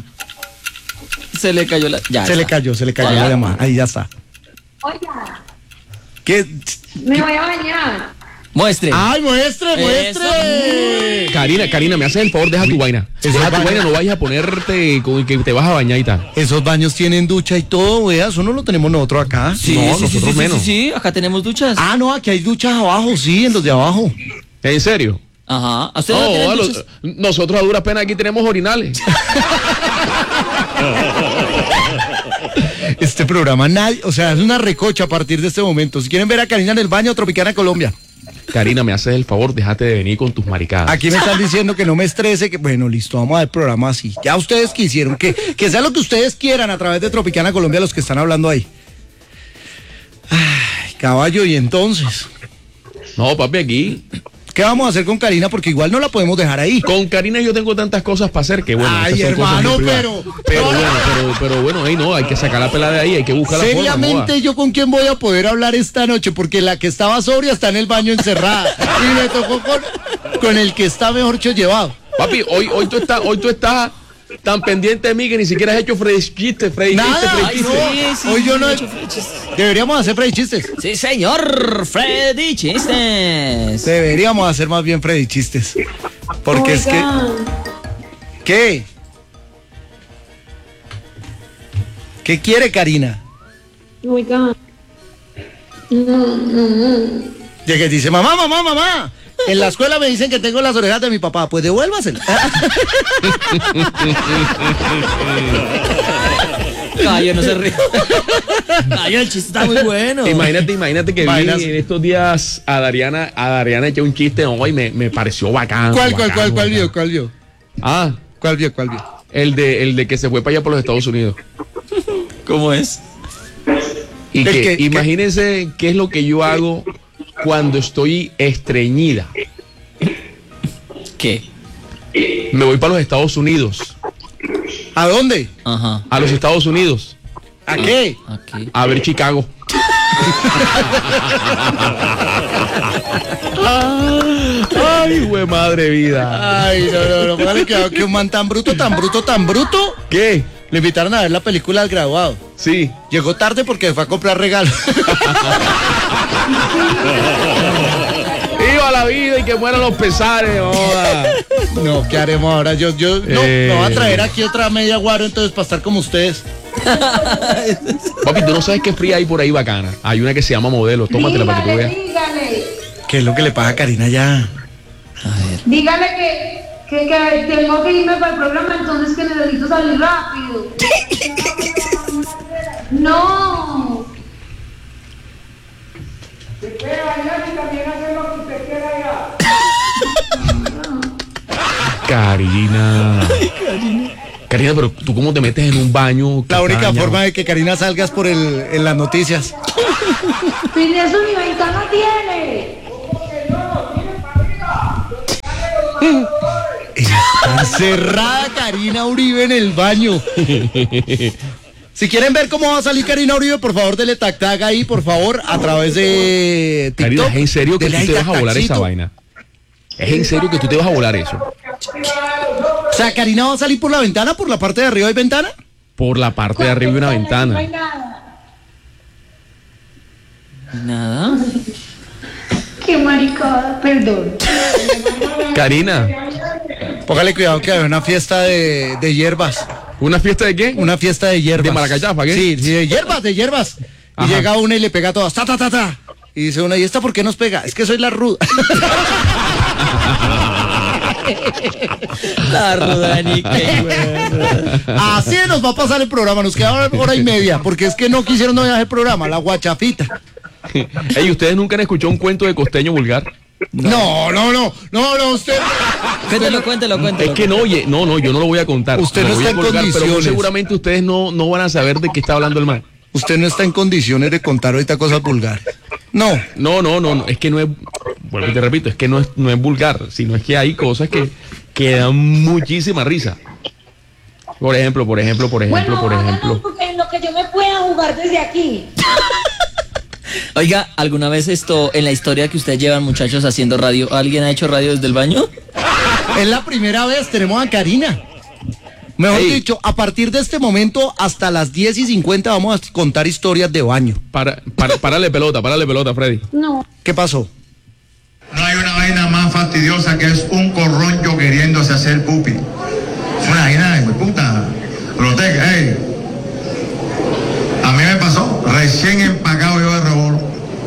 Se le cayó la... Ya Se está. le cayó, se le cayó Ya. la llamada. Ahí ya está. Oiga, ¿Qué? me voy a bañar. Muestre. ¡Ay, muestre, muestre! Karina, Karina, me haces el favor, deja tu vaina. Eso Deja es tu vaina. vaina, no vayas a ponerte con que te vas a bañar y tal. Esos baños tienen ducha y todo, vea. Eso no lo tenemos nosotros acá. Sí, No, sí, sí, nosotros sí, sí, menos. sí, sí, acá tenemos duchas. Ah, no, aquí hay duchas abajo, sí, en los de abajo. ¿En serio? Ajá. ¿A usted No, no tienen a los- duchas? nosotros a duras penas aquí tenemos orinales. Este programa, nadie, o sea, es una recocha a partir de este momento. Si quieren ver a Karina en el baño, Tropicana Colombia. Karina, me haces el favor, déjate de venir con tus maricadas. Aquí me están diciendo que no me estrese, que bueno, listo, vamos a ver el programa así. Ya ustedes quisieron, que, que sea lo que ustedes quieran a través de Tropicana Colombia, los que están hablando ahí. Ay, caballo, y entonces, No, papi, aquí. ¿qué vamos a hacer con Karina? Porque igual no la podemos dejar ahí. Con Karina yo tengo tantas cosas para hacer que bueno. Ay, esas son cosas hermano, muy privadas. pero- Pero bueno, pero, pero bueno, ahí no, hay que sacar la pelada de ahí, hay que buscar la forma. Seriamente, joda. ¿yo con quién voy a poder hablar esta noche? Porque la que estaba sobria está en el baño encerrada. Y me tocó con, con el que está mejor cho llevado. Papi, hoy, hoy tú estás, hoy tú estás tan pendiente de mí que ni siquiera has hecho Freddy Chiste, Freddy Nada, Chiste, Freddy ay, Chiste. no. Sí, sí, Hoy yo no he- mucho Freddy Chistes. Deberíamos hacer Freddy Chistes. Sí, señor. Freddy Chistes. Deberíamos hacer más bien Freddy Chistes. Porque es que... Oigan, ¿Qué? ¿Qué quiere Karina? oigan. Mm, mm, mm. Llega y dice, mamá, mamá, mamá. En la escuela me dicen que tengo las orejas de mi papá. Pues devuélvasela. Cayo, no se ríe. Cayo, el chiste está muy bueno. Imagínate, imagínate que vi Vainas. en estos días a Dariana, a Dariana eché un chiste hoy, me, me pareció bacán. ¿Cuál, cuál, bacán, cuál, cuál bacán. vio? ¿Cuál vio? Ah, ¿Cuál vio? ¿Cuál vio? el de, el de que se fue para allá por los Estados Unidos. ¿Cómo es? Y El que, que- que- imagínense qué es lo que yo hago cuando estoy estreñida. ¿Qué? Me voy para los Estados Unidos. ¿A dónde? Ajá. A los Estados Unidos. ¿A qué? Aquí. A ver Chicago. Ay, Sube madre vida. Ay, no, no, no, póngale cuidado que un man tan bruto, tan bruto, tan bruto. ¿Qué? Le invitaron a ver la película al graduado. Sí. Llegó tarde porque fue a comprar regalos. Viva la vida y que mueran los pesares, joda. No, ¿qué haremos ahora? Yo, yo, no, Eh. me voy a traer aquí otra media guaro entonces para estar como ustedes. Papi, tú no sabes qué fría hay por ahí bacana. Hay una que se llama Modelo. Tómatela para que tú veas. dígale, ¿Qué es lo que le pasa a Karina ya? dígale que, que, que tengo que irme para el programa, entonces que necesito salir rápido. No. Karina. Karina, pero tú cómo te metes en un baño. La única Castaña? forma de que Karina salga es por el, en las noticias. Pues eso ni ventana tiene. Está encerrada Karina Uribe en el baño. Si quieren ver cómo va a salir Karina Uribe, por favor, dele tac tac ahí, por favor, a través de TikTok. Karina, ¿es en serio que Dele tú ahí te vas a tac, volar esa taccito. vaina? ¿Es en serio que tú te vas a volar eso? O sea, Karina va a salir por la ventana, por la parte de arriba hay ventana. Por la parte de arriba de una No hay ventana. nada. Nada. Qué maricada, perdón. Karina, Póngale cuidado que hay una fiesta de, de hierbas. ¿una fiesta de qué? Una fiesta de hierbas. ¿De maracachafa, qué? Sí, sí, de hierbas, de hierbas. Y Ajá. llega una y le pega a todas. Ta, ta, ta, ta. Y dice una, ¿y esta por qué nos pega? Es que soy la ruda. La Rudani, qué bueno. Así nos va a pasar el programa. Nos queda hora, hora y media. Porque es que no quisieron no dejar el programa. La guachafita. Ey, ¿ustedes nunca han escuchado un cuento de costeño vulgar? No, no, no. No, no, usted. Cuéntelo, cuéntelo, cuéntelo. Es que no, oye, no, no, yo no lo voy a contar. Usted Lo no voy está a en colgar, pero muy condiciones. seguramente ustedes no, no van a saber de qué está hablando el man. Usted no está en condiciones de contar ahorita cosas vulgares. No. No, no, no, no, es que no es, vuelvo y te repito, es que no es, no es vulgar, sino es que hay cosas que, que dan muchísima risa. Por ejemplo, por ejemplo, por ejemplo, Bueno, por háganos ejemplo. porque en lo que yo me pueda jugar desde aquí. Oiga, ¿alguna vez esto, en la historia que ustedes llevan, muchachos, haciendo radio, alguien ha hecho radio desde el baño? Es la primera vez, tenemos a Karina. Mejor Ey. dicho, a partir de este momento, hasta las diez y cincuenta vamos a contar historias de baño. Para, para, párale pelota, párale pelota, Freddy. No. ¿Qué pasó? No hay una vaina más fastidiosa que es un corroncho queriéndose hacer pupi. Es una vaina de puta. Proteja, ey. A mí me pasó, recién empacado yo de rebolo.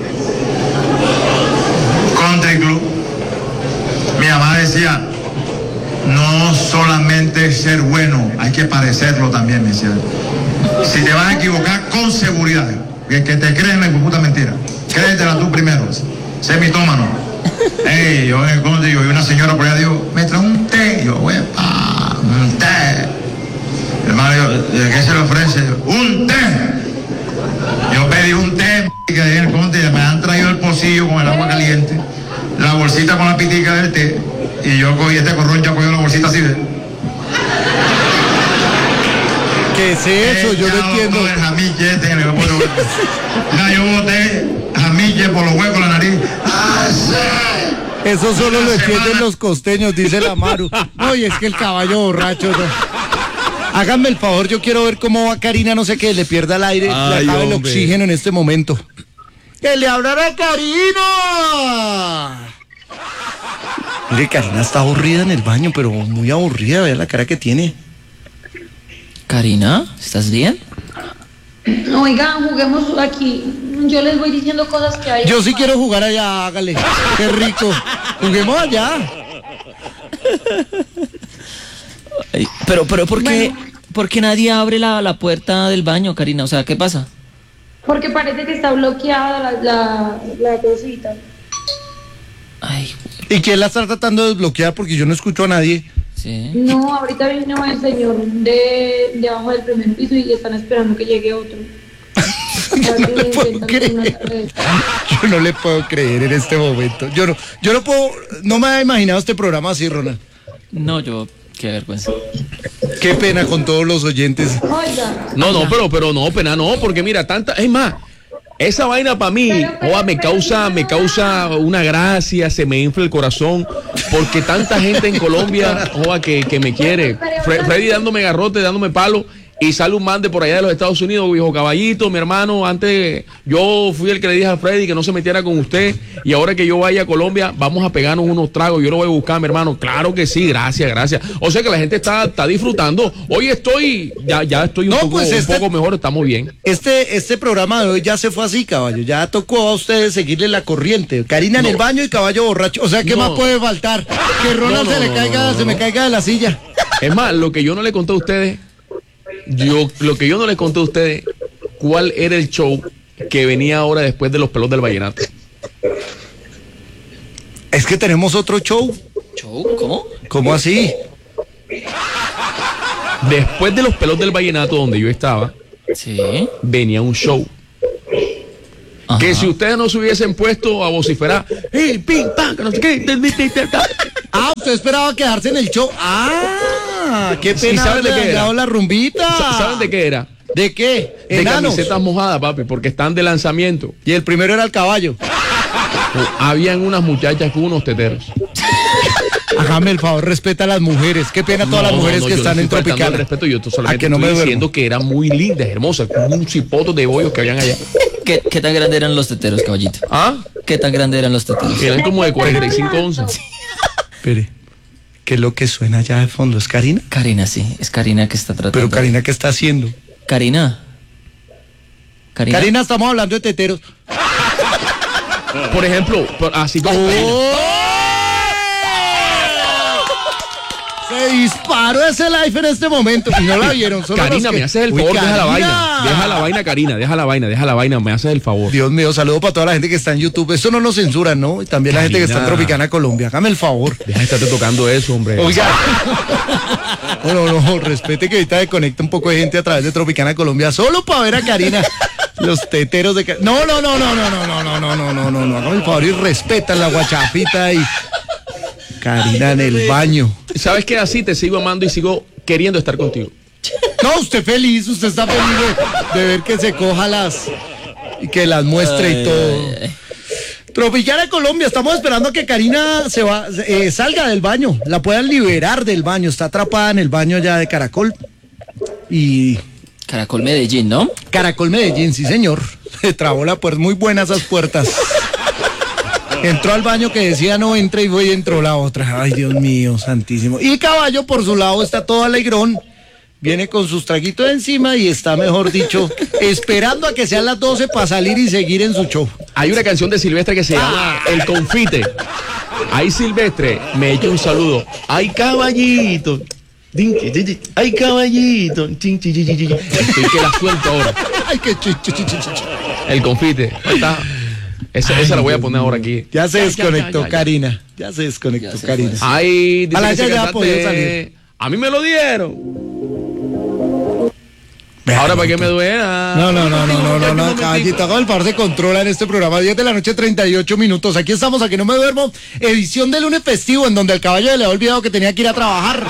Country Club. Mi mamá decía, no solamente ser bueno, hay que parecerlo también, me decía. Si te vas a equivocar, con seguridad. Que, que te crees es puta mentira. Créetela tú primero. Sé mitómano. Ey, yo en el country, yo vi una señora por allá, digo, me trae un té. Yo, huepa, un té. Hermano, yo, ¿qué se le ofrece? Yo, un té. Yo pedí un té que ahí en el country, me han traído el pocillo con el agua caliente, la bolsita con la pitica del té, y yo cogí este corroncho, cogí la bolsita así de... ¿Qué es eso? Yo no Echado entiendo. todo el jamiche este que me voy a poner. Ya yo boté jamiche por los huecos de la nariz. ¡Ah, sí! Eso solo Una lo entienden semana. los costeños, dice la Maru. No, y es que el caballo borracho, no. Háganme el favor, yo quiero ver cómo va Karina, no sé qué, le pierda el aire, Ay, le acabe el hombre. oxígeno en este momento. ¡Que le hablará Karina! Mire, Karina está aburrida en el baño, pero muy aburrida, vea la cara que tiene. Karina, ¿estás bien? Oigan, juguemos aquí. Yo les voy diciendo cosas que hay. Yo sí quiero jugar allá, hágale. Qué rico. Juguemos allá. Ay, Pero, pero, ¿por qué, Bueno. ¿por qué nadie abre la, la puerta del baño, Karina? O sea, ¿qué pasa? Porque parece que está bloqueada la, la, la cosita. Ay, ¿Y quién la está tratando de desbloquear? Porque yo no escucho a nadie. sí. No, ahorita vino el señor de, de abajo del primer piso y están esperando que llegue otro. No le puedo creer. Yo no le puedo creer en este momento. Yo no, yo no puedo, no me había imaginado este programa así, Ronald. No, yo, qué vergüenza. Qué pena con todos los oyentes. Oiga, No, no, pero, pero no, pena, no, porque mira, tanta, es más, Esa vaina para mí, Pero, pero, joda, me pero, causa, pero, me causa una gracia, se me infla el corazón, porque tanta gente en Colombia, joda, que, que me quiere. Fre- Freddy dándome garrote, dándome palo, y sale un man de por allá de los Estados Unidos, viejo caballito, mi hermano, antes yo fui el que le dije a Freddy que no se metiera con usted, y ahora que yo vaya a Colombia, vamos a pegarnos unos tragos, yo lo voy a buscar, mi hermano. Claro que sí, gracias, gracias. O sea que la gente está, está disfrutando. Hoy estoy, ya, ya estoy un, No, poco, pues este- un poco mejor, estamos bien. Este, este programa de hoy ya se fue así, caballo. Ya tocó a ustedes seguirle la corriente. Karina en No. el baño y caballo borracho. O sea, ¿qué No. más puede faltar? Que Ronald No, no, se le no, caiga, no, no, se me no. caiga de la silla. Es más, lo que yo no le conté a ustedes, yo, lo que yo no le conté a ustedes, cuál era el show que venía ahora después de los pelos del vallenato. Es que tenemos otro show. ¿Show? ¿Cómo? ¿Cómo así? Después de los pelos del vallenato, donde yo estaba, Sí. venía un show. Ajá. Que si ustedes no se hubiesen puesto a vociferar, ¡hey, ping, pam, que no sé qué! te- te- te- te- te". Ah, usted esperaba quedarse en el show. Ah, qué Sí, pena ¿saben de haberle qué era? dañado la rumbita. Sa- ¿Saben de qué era? ¿De qué? De Enanos. camisetas mojadas, papi, porque están de lanzamiento. Y el primero era el caballo. Habían unas muchachas con unos teteros. Hágame el favor, respeta a las mujeres. Qué pena todas las No, mujeres no, que yo no están en estoy faltando Tropical. al respeto, yo solamente A que no estoy me duermo. diciendo que eran muy lindas, hermosas, con un cipoto de bollos que habían allá. ¿Qué, qué tan grandes eran los teteros, caballito? ¿Ah? ¿Qué tan grandes eran los teteros? Eran como de cuarenta y cinco onzas. Espere, ¿qué es lo que suena allá de fondo? ¿Es Karina? Karina, sí, es Karina que está tratando. Pero Karina, ¿qué está haciendo? Karina. Karina. Karina, estamos hablando de teteros. Por ejemplo, por- así como... Se disparó ese live en este momento y no la vieron. Solo Karina, los que- me haces el Uy, favor, deja la Karina. vaina. Deja la vaina, Karina, deja la vaina, deja la vaina, me haces el favor. Dios mío, saludo para toda la gente que está en YouTube. Esto no nos censura, ¿no? Y también la gente que está en Karina. Tropicana Colombia. Hágame el favor. Deja de estarte tocando eso, hombre. Oiga. No, no, no, respete que ahorita desconecta un poco de gente a través de Tropicana Colombia solo para ver a Karina. Los teteros de Karina. No, no, no, no, no, no, no, no, no, no, no, no, no. Hágame el favor y respetan la guachafita y Karina en el baño. ¿Sabes qué? Así te sigo amando y sigo queriendo estar contigo. No, usted feliz, usted está feliz de, de ver que se coja las y que las muestre y todo. Tropicana Colombia, estamos esperando a que Karina se va, eh, salga del baño, la puedan liberar del baño, está atrapada en el baño ya de Caracol. Y Caracol Medellín, ¿no? Caracol Medellín, sí señor. Se trabó la puerta, muy buenas esas puertas. Entró al baño que decía no entre y fue y entró la otra. Ay, Dios mío, santísimo. Y Caballo por su lado está todo alegrón. Viene con sus traguitos encima y está, mejor dicho, esperando a que sean las doce para salir y seguir en su show. Hay una canción de Silvestre que se llama El Confite. Ahí Silvestre me echa un saludo. ¡Ay, caballito! Din, chi, chi, chi. ¡Ay, caballito! Chin, chi, chi, chi, chi. Estoy que la suelto ahora. Ay, qué chi, chi, chi, chi, chi. El Confite. Ahí está. Esa, esa la voy a poner ahora aquí. Ya se Ya, ya, desconectó ya, ya, ya. Karina. Ya se desconectó Ya se Karina. fue. Ay, dice A la que ya ese ya ha cantante- podido salir. A mí me lo dieron. Ahora para que me duela. No, no, no, no, no, no, Un no, momentico. caballito, haga el par se controla en este programa, diez de la noche, treinta y ocho minutos, aquí estamos, aquí no me duermo, edición de lunes festivo, en donde el caballo le ha olvidado que tenía que ir a trabajar.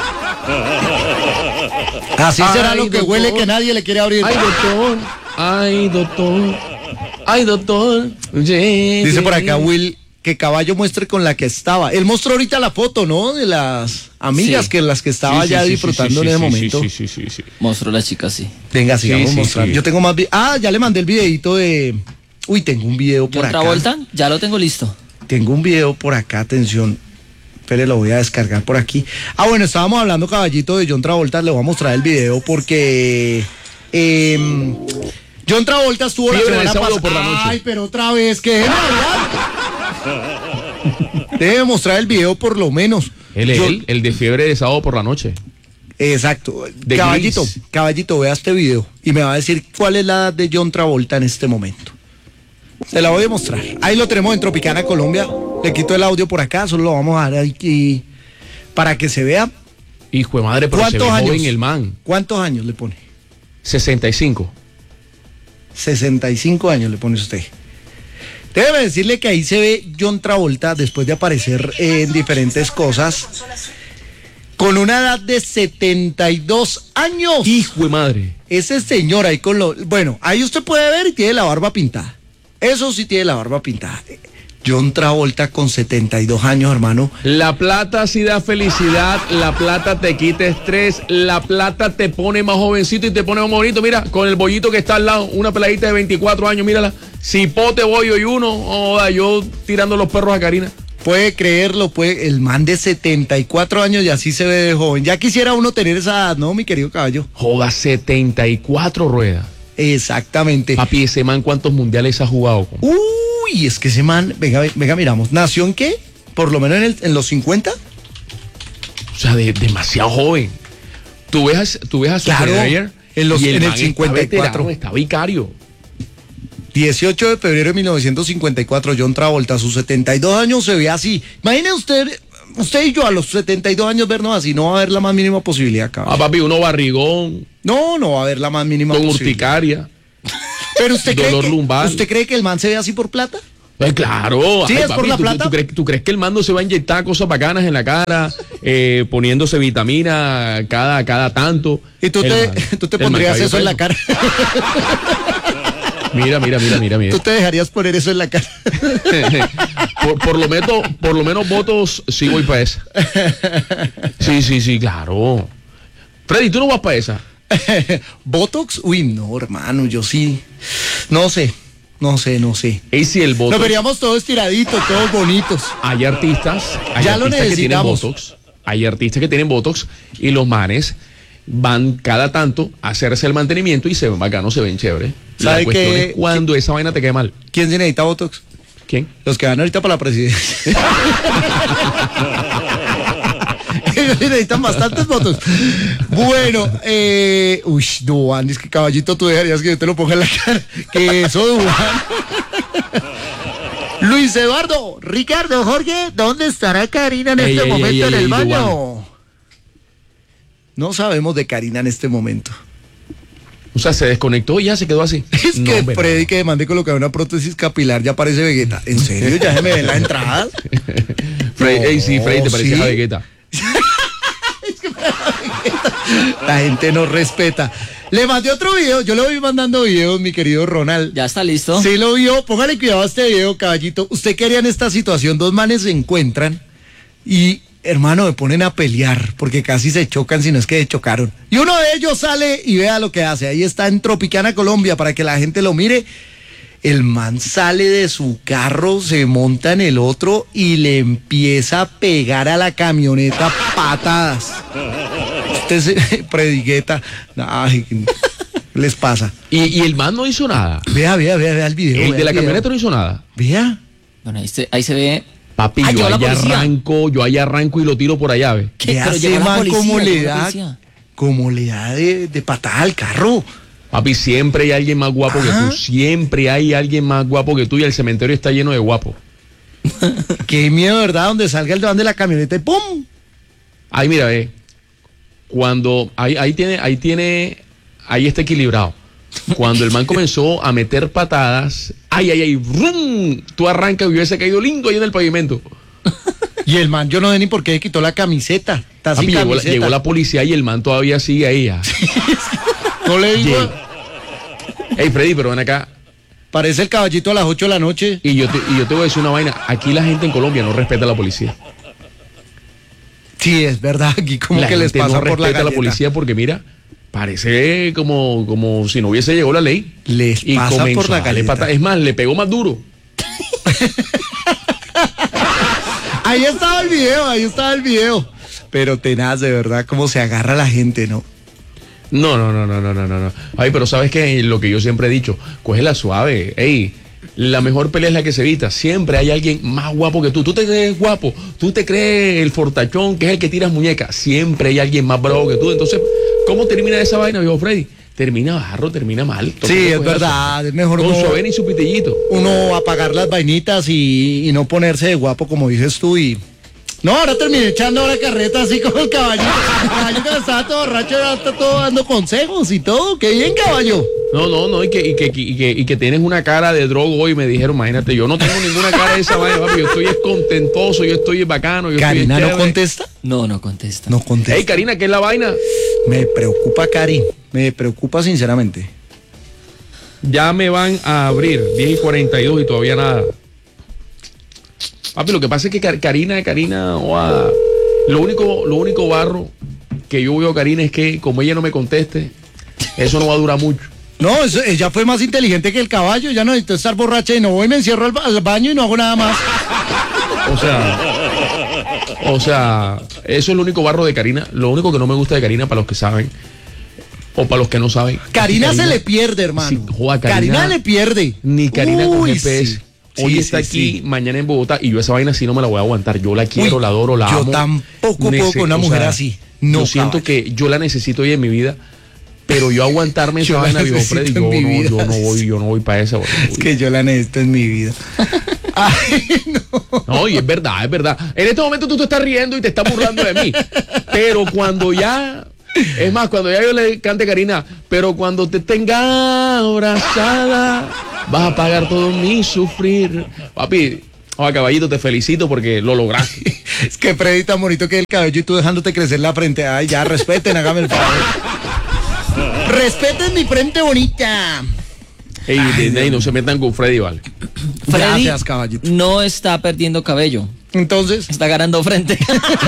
Así será Ay, lo que doctor. huele que nadie le quiere abrir. Ay, doctor. Ay, doctor. Ay, doctor. Dice por acá Will que Caballo muestre con la que estaba. Él mostró ahorita la foto, ¿no? De las amigas Sí. que las que estaba ya disfrutando en ese momento. Sí, sí, sí, sí, sí. Mostró la chica, sí. Venga, sigamos Sí, sí, mostrando. sí. Yo tengo más vi- Ah, ya le mandé el videito de. Uy, tengo un video por John acá. Travolta, ya lo tengo listo. Tengo un video por acá, atención. Espere, lo voy a descargar por aquí. Ah, bueno, estábamos hablando, caballito, de John Travolta. Le voy a mostrar el video porque. eh, John Travolta estuvo la Fiebre de semana sábado pasada. por la noche. Ay, pero otra vez, que déjeme hablar. Debe mostrar el video por lo menos. Él, Yo- él, el de fiebre de sábado por la noche. Exacto. De Caballito, Gris. caballito, vea este video y me va a decir cuál es la edad de John Travolta en este momento. Se la voy a mostrar. Ahí lo tenemos en Tropicana, Colombia. Le quito el audio por acá, solo lo vamos a dar aquí para que se vea. Hijo de madre, pero se ve ¿Cuántos años? joven el man. ¿Cuántos años le pone? sesenta y cinco. sesenta y cinco años le pone usted. Déjeme decirle que ahí se ve John Travolta después de aparecer en diferentes cosas con una edad de setenta y dos años. Hijo de madre. ese señor ahí con lo... Bueno, ahí usted puede ver y tiene la barba pintada. Eso sí tiene la barba pintada. John Travolta con setenta y dos años, hermano. La plata sí da felicidad, la plata te quita estrés, la plata te pone más jovencito y te pone más bonito. Mira, con el bollito que está al lado, una peladita de veinticuatro años, mírala. Cipote, bollo y uno, oh, yo tirando los perros a Karina. Puede creerlo, puede, el man de setenta y cuatro años y así se ve de joven. Ya quisiera uno tener esa edad, ¿no, mi querido caballo? Joda, setenta y cuatro ruedas. Exactamente. Papi, ese man, ¿cuántos mundiales ha jugado? Uy, es que ese man, venga, venga, miramos. ¿Nació en qué? Por lo menos en, el, en los cincuenta. O sea, de, demasiado joven. Tú ves, tú ves a Schwarzenegger en, los, y el en el man cincuenta y cuatro. Está, veterano, está vicario. dieciocho de febrero de mil novecientos cincuenta y cuatro, John Travolta, a sus setenta y dos años se ve así. Imagine usted, usted y yo a los setenta y dos años vernos así, no va a haber la más mínima posibilidad, cabrón. Ah, papi, uno barrigón. No, no va a haber la más mínima con posibilidad. urticaria. Pero usted cree, dolor que, lumbar. ¿usted cree que el man se ve así por plata? Pues claro. ¿Sí Ay, es papi, por la ¿tú, plata? ¿tú, crees, ¿Tú crees que el mando se va a inyectar cosas bacanas en la cara, eh, poniéndose vitamina cada, cada tanto? ¿Y tú El te, man- tú te el pondrías man eso en la cabello cara? Mira, mira, mira, mira, mira. ¿Tú te dejarías poner eso en la cara? por, por, lo menos, por lo menos votos sí voy para esa. Sí, sí, sí, claro. Freddy, ¿tú no vas para esa? ¿Botox? Uy, no, hermano, yo sí. No sé, no sé, no sé. Y si el Botox... Nos veríamos todos tiraditos, todos bonitos. Hay artistas, hay Ya lo artistas que tienen necesitamos. Botox, hay artistas que tienen Botox y los manes van cada tanto a hacerse el mantenimiento y se ven bacanos, se ven chévere. La ¿Sabe cuestión qué? es cuando esa vaina te quede mal. ¿Quién se necesita Botox? ¿Quién? Los que van ahorita para la presidencia. Ellos necesitan bastantes votos. Bueno, eh, uy, Duan, es que caballito, tú dejarías que yo te lo ponga en la cara. Que eso, Duan. Luis Eduardo, Ricardo, Jorge, ¿dónde estará Karina en Ey, este ey, momento ey, en ey, el ey, baño? Duan. No sabemos de Karina en este momento. O sea, se desconectó y ya se quedó así. Es No, que hombre, Freddy no. que mandé colocar una prótesis capilar ya parece Vegeta. ¿En serio? ¿Ya se me ven las entradas? Freddy, No, ey, sí, Freddy, te parecías ¿sí? a Vegeta. La gente no respeta. Le mandé otro video, yo le voy mandando videos, mi querido Ronald. ¿Ya está listo? Sí lo vio, póngale cuidado a este video, caballito. ¿Usted qué haría en esta situación? Dos manes se encuentran y, hermano, me ponen a pelear porque casi se chocan, si no es que se chocaron. Y uno de ellos sale y vea lo que hace. Ahí está en Tropicana, Colombia, para que la gente lo mire. El man sale de su carro, se monta en el otro y le empieza a pegar a la camioneta patadas. Usted se predigueta. Ay, ¿qué les pasa? Y, y el man no hizo nada. Vea, vea, vea, vea el video. El vea de la video. camioneta no hizo nada. Vea. Bueno, ahí se, ahí se ve. Papi, Ah, yo llegó la allá policía. arranco, yo allá arranco y lo tiro por allá, ve. ¿Qué? Vea Pero ese llegó la man policía, cómo le llegó la da, policía. cómo le da de, de patada al carro. Papi, siempre hay alguien más guapo Ajá. que tú. Siempre hay alguien más guapo que tú y el cementerio está lleno de guapos. Qué miedo, ¿verdad? Donde salga el van de la camioneta y ¡pum! Ahí mira, ve. Cuando ahí, ahí tiene, ahí tiene, ahí está equilibrado. Cuando el man comenzó a meter patadas, ay, ay, ay, ¡rum! Tú arrancas y hubiese caído lindo ahí en el pavimento. Y el man, yo no sé ni por qué quitó la camiseta. Está Papi, sin llegó, la, camiseta. llegó la policía y el man todavía sigue ahí. Ya. No le digo. Ey, Freddy, pero ven acá. Parece el caballito a las ocho de la noche. Y yo, te, y yo te voy a decir una vaina. Aquí la gente en Colombia no respeta a la policía. Sí, es verdad. Aquí como la que les gente pasa no por la respeta a la galleta. policía porque mira, parece como, como si no hubiese llegado la ley. Les y pasa comenzó por la a darle galleta. pata- Es más, le pegó más duro. Ahí estaba el video, ahí estaba el video. Pero tenaz, de verdad, cómo se agarra la gente, ¿no? No, no, no, no, no, no, no. Ay, pero sabes que lo que yo siempre he dicho, cógela suave. Ey, la mejor pelea es la que se evita. Siempre hay alguien más guapo que tú. Tú te crees guapo, tú te crees el fortachón, que es el que tiras muñecas. Siempre hay alguien más bravo que tú. Entonces, ¿cómo termina esa vaina, viejo Freddy? Termina barro, termina mal. Sí, es verdad, es mejor Con no- su avena y su pitillito. Uno apagar las vainitas y, y no ponerse de guapo como dices tú y... No, ahora terminé echando ahora carreta así como el caballito. El caballito que estaba todo borracho, ahora está todo dando consejos y todo. ¡Qué bien, caballo! No, no, no, y que, y que, y que, y que tienes una cara de drogo hoy, me dijeron, imagínate, yo no tengo ninguna cara de esa vaina, papi, yo estoy es contentoso, yo estoy bacano, yo ¿Karina estoy no chévere. contesta? No, no contesta. No contesta. Ey, Karina, ¿qué es la vaina? Me preocupa, Cari. Me preocupa sinceramente. Ya me van a abrir diez y cuarenta y dos y todavía nada. Papi, lo que pasa es que Car- Karina, Karina, oh, lo único, lo único barro que yo veo a Karina es que como ella no me conteste, eso no va a durar mucho. No, eso, ella fue más inteligente que el caballo, ya no necesito estar borracha y no voy, me encierro al, ba- al baño y no hago nada más. O sea, o sea, eso es lo único barro de Karina. Lo único que no me gusta de Karina, para los que saben, o para los que no saben. Karina, Karina se le pierde, hermano. Sí, joda, Karina, Karina le pierde. Ni Karina con Uy, G P S. sí. Hoy Sí, está sí, aquí, sí. mañana en Bogotá, y yo esa vaina sí no me la voy a aguantar. Yo la quiero, Uy, la adoro, la yo amo. tampoco puedo con una o mujer sea, así. No, yo siento caballo. que yo la necesito hoy en mi vida, pero yo aguantarme esa Yo la vaina, viejo necesito Freddy, en yo mi no, vida. yo no voy, yo no voy para esa. Es que yo la necesito en mi vida. Ay, no. No, y es verdad, es verdad. En este momento tú te estás riendo y te estás burlando de mí. Pero cuando ya, es más, cuando ya yo le cante Karina, pero cuando te tenga abrazada, vas a pagar todo mi sufrir. Papi, oye, caballito, te felicito porque lo lograste. Es que Freddy tan bonito que el cabello y tú dejándote crecer la frente. Ay, ya, respeten, hágame el favor. Respeten mi frente bonita. Ey, Ay, de- de- no se metan con Freddy, vale. Freddy Gracias, caballito. no está perdiendo cabello, Entonces, está ganando frente.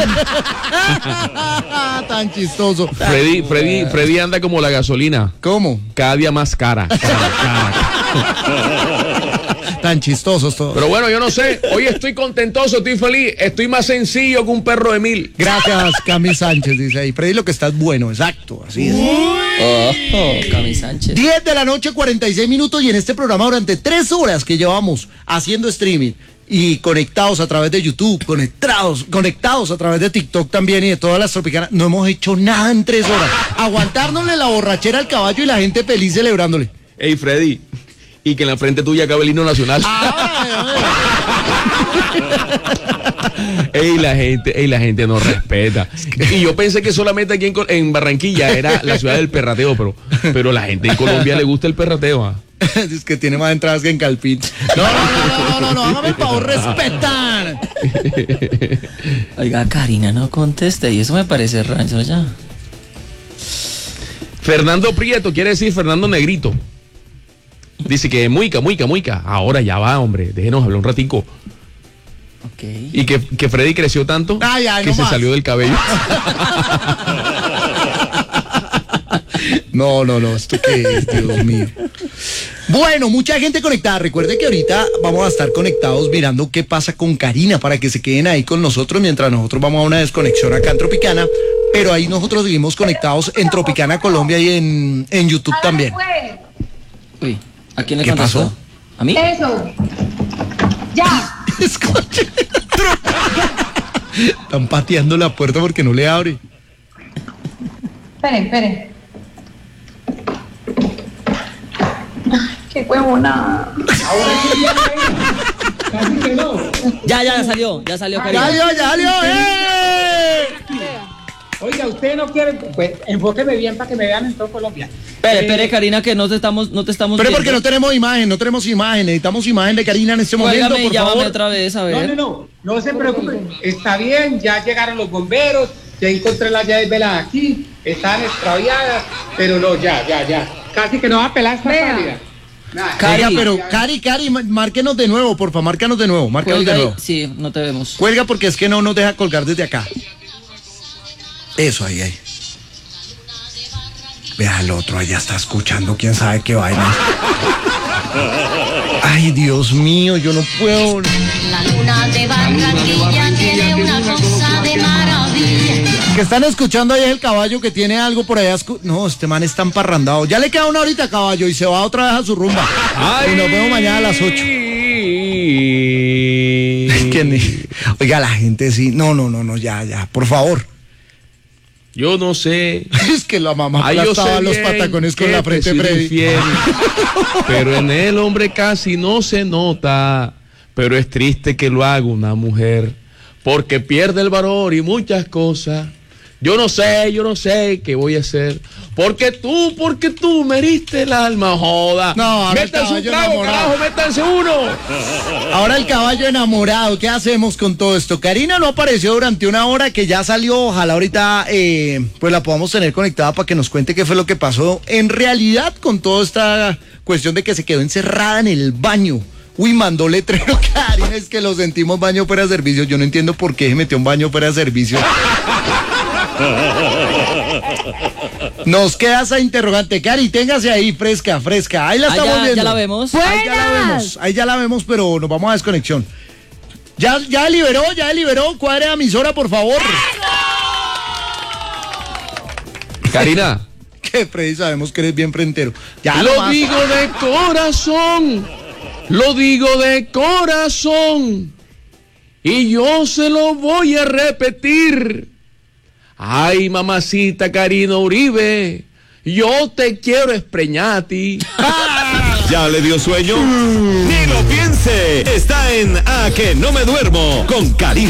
tan chistoso. Freddy, Freddy, Freddy anda como la gasolina, ¿Cómo? cada día más cara. cara, cara. Tan chistosos todos. Pero bueno, yo no sé. Hoy estoy contentoso, estoy feliz. Estoy más sencillo que un perro de mil. Gracias, Cami Sánchez, dice ahí. Freddy, lo que estás bueno, exacto, así es. Oh, oh, Cami Sánchez. diez de la noche, cuarenta y seis minutos, y en este programa durante tres horas que llevamos haciendo streaming y conectados a través de YouTube, conectados, conectados a través de TikTok también y de todas las tropicanas, no hemos hecho nada en tres horas. Aguantárnosle la borrachera al caballo y la gente feliz celebrándole. Ey, Freddy. Y que en la frente tuya cabe el himno nacional. Ey, la gente, ey, la gente no respeta. Y yo pensé que solamente aquí en, Col- en Barranquilla era la ciudad del perrateo, pero, pero la gente en Colombia le gusta el perrateo. ¿Ah? Es que tiene más entradas que en Calpín. No, no, no, no, no, no, hágame el favor, respetan. Oiga, Karina no conteste y eso me parece rancho ya. Fernando Prieto, quiere decir Fernando Negrito. Dice que muica, muica, muica. Ahora ya va, hombre, déjenos hablar un ratico. Ok. Y que, que Freddy creció tanto Ay, ay, que no se más. salió del cabello. No, no, no, ¿esto qué es? Dios mío. Bueno, mucha gente conectada. Recuerde que ahorita vamos a estar conectados mirando qué pasa con Karina para que se queden ahí con nosotros mientras nosotros vamos a una desconexión acá en Tropicana. Pero ahí nosotros seguimos conectados en Tropicana Colombia y en, en YouTube también. Uy, ¿a quién le ¿Qué contestó? pasó? ¿A mí? Eso. Ya. Escuche. Están pateando la puerta porque no le abre. Esperen, esperen. Qué huevona. Ya, ya, ya salió, ya salió Karina. ¡Ya salió, ya salió! ¡Eh! Oiga, usted no quiere, pues enfóqueme bien para que me vean en todo Colombia. Espere, espere, Karina, que no te estamos, no te estamos Pero viendo. porque no tenemos imagen, no tenemos imagen. Necesitamos imagen de Karina en este momento, Cuélgame y por llámame favor. otra vez, a No, ver. no, no, no se preocupe. Está bien, ya llegaron los bomberos, ya encontré las llaves veladas aquí, están extraviadas, pero no, ya, ya, ya. Casi que no va a pelar esta Vea. pálida. Nada. Cari. Oiga, pero Cari, Cari, má- márquenos de nuevo, porfa, márcanos de nuevo, márcanos Cuelga de ahí. nuevo. Sí, no te vemos. Cuelga porque es que no nos deja colgar desde acá. Eso, ahí, ahí. Vea al otro, allá está escuchando, quién sabe qué vaina. Ay, Dios mío, yo no puedo. La luna de Barranquilla tiene una cosa de maravilla. Que están escuchando ahí es el caballo que tiene algo por allá. escu- No, este man está emparrandado. Ya le queda una horita, caballo, y se va otra vez a su rumba. Y nos vemos mañana a las ocho. Que ni- Oiga, la gente sí. No, no, no, no, ya, ya, por favor. Yo no sé. Es que la mamá Ay, yo aplastaba sé los bien patacones con que la te frente, he sido Freddy. infiel, pero en el hombre casi no se nota. Pero es triste que lo haga una mujer, porque pierde el valor y muchas cosas. Yo no sé, yo no sé qué voy a hacer, Porque tú, porque tú me heriste el alma, joda. No, ahora el métanse un caballo trago, enamorado. carajo, métanse uno. Ahora el caballo enamorado, ¿qué hacemos con todo esto? Karina no apareció durante una hora, que ya salió, ojalá ahorita eh, pues la podamos tener conectada para que nos cuente qué fue lo que pasó en realidad con toda esta cuestión de que se quedó encerrada en el baño. Uy, mandó letrero, Karina, es que lo sentimos baño fuera de servicio, yo no entiendo por qué se metió un baño fuera de servicio. Nos queda esa interrogante, Cari, téngase ahí, fresca, fresca, ahí la Ah, estamos ya, viendo. ya la vemos. Ahí ya la vemos, ahí ya la vemos, pero nos vamos a desconexión. Ya, ya liberó, ya liberó, cuadre a emisora, por favor. Karina. Que Freddy, sabemos que eres bien frentero. Ya Lo nomás. digo de corazón, lo digo de corazón, y yo se lo voy a repetir. Ay, mamacita Karina Uribe, yo te quiero espreñar a ti. ¿Ya le dio sueño? Ni lo piense. Está en A que no me duermo con Karina.